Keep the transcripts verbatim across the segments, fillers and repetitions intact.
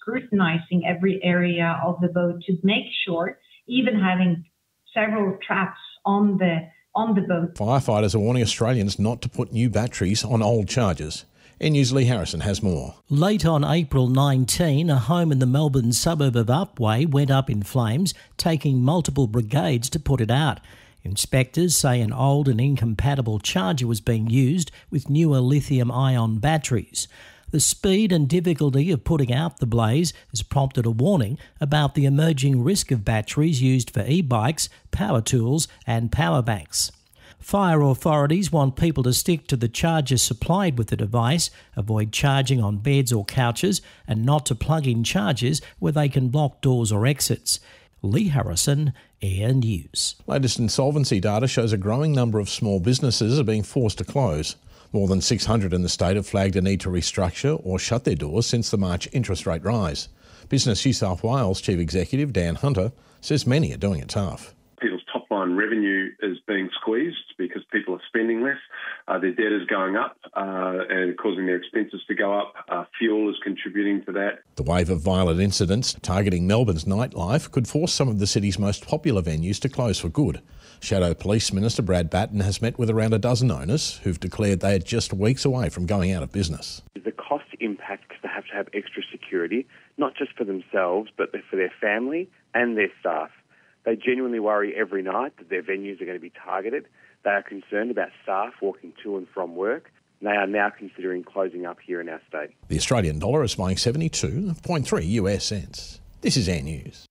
scrutinizing every area of the boat to make sure, even having several traps on the on the boat. Firefighters are warning Australians not to put new batteries on old chargers. N News' Lee Harrison has more. Late on April nineteenth, a home in the Melbourne suburb of Upwey went up in flames, taking multiple brigades to put it out. Inspectors say an old and incompatible charger was being used with newer lithium-ion batteries. The speed and difficulty of putting out the blaze has prompted a warning about the emerging risk of batteries used for e-bikes, power tools and power banks. Fire authorities want people to stick to the charger supplied with the device, avoid charging on beds or couches, and not to plug in chargers where they can block doors or exits. Lee Harrison, Air News. Latest insolvency data shows a growing number of small businesses are being forced to close. More than six hundred in the state have flagged a need to restructure or shut their doors since the March interest rate rise. Business New South Wales Chief Executive Dan Hunter says many are doing it tough. People's top-line revenue is being squeezed because people are spending less. Uh, their debt is going up uh, and causing their expenses to go up. Uh, fuel is contributing to that. The wave of violent incidents targeting Melbourne's nightlife could force some of the city's most popular venues to close for good. Shadow Police Minister Brad Batten has met with around a dozen owners who've declared they are just weeks away from going out of business. The cost impact because they have to have extra security, not just for themselves, but for their family and their staff. They genuinely worry every night that their venues are going to be targeted. They are concerned about staff walking to and from work. And they are now considering closing up here in our state. The Australian dollar is buying seventy-two point three U S cents. This is Air News.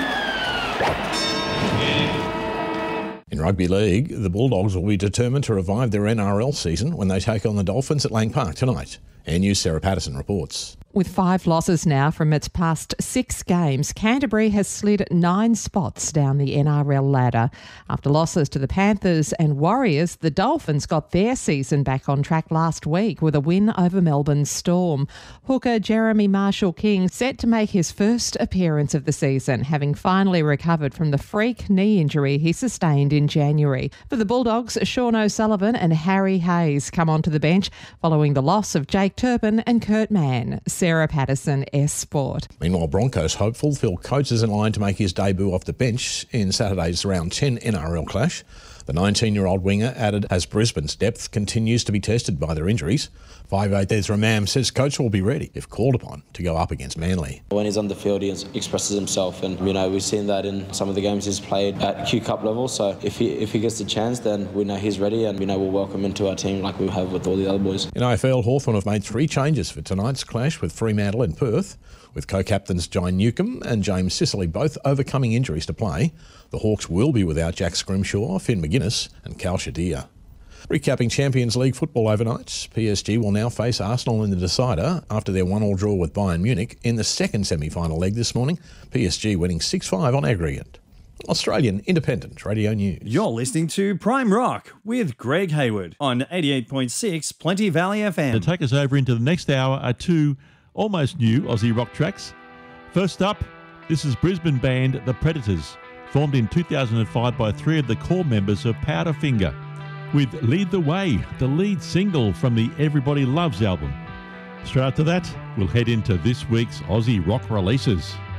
In rugby league, the Bulldogs will be determined to revive their N R L season when they take on the Dolphins at Lang Park tonight. Air News' Sarah Patterson reports. With five losses now from its past six games, Canterbury has slid nine spots down the N R L ladder. After losses to the Panthers and Warriors, the Dolphins got their season back on track last week with a win over Melbourne Storm. Hooker Jeremy Marshall-King set to make his first appearance of the season, having finally recovered from the freak knee injury he sustained in January. For the Bulldogs, Sean O'Sullivan and Harry Hayes come onto the bench following the loss of Jake Turpin and Kurt Mann. Sarah Patterson, S Sport. Meanwhile, Broncos hopeful Phil Coates is in line to make his debut off the bench in Saturday's round ten N R L clash. The nineteen-year-old winger added as Brisbane's depth continues to be tested by their injuries. five eight Ezra Mam says Coates will be ready, if called upon, to go up against Manly. When he's on the field, he expresses himself, and you know we've seen that in some of the games he's played at Q Cup level. So if he if he gets the chance, then we know he's ready, and we know we'll welcome him into our team like we have with all the other boys. In A F L, Hawthorn have made three changes for tonight's clash with Fremantle in Perth, with co-captains Jai Newcombe and James Sicily both overcoming injuries to play. The Hawks will be without Jack Scrimshaw, Finn McGuinness and Cal Shadir. Recapping Champions League football overnight, P S G will now face Arsenal in the decider after their one all draw with Bayern Munich in the second semi-final leg this morning, P S G winning six five on aggregate. Australian Independent Radio News. You're listening to Prime Rock with Greg Hayward on eighty-eight point six Plenty Valley F M. To take us over into the next hour are two almost new Aussie rock tracks. First up, this is Brisbane band The Predators, formed in two thousand five by three of the core members of Powderfinger, with Lead the Way, the lead single from the Everybody Loves album. Straight after that, we'll head into this week's Aussie rock releases.